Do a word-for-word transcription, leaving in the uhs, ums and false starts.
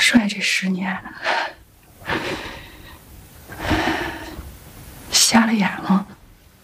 帅这十年瞎了眼了。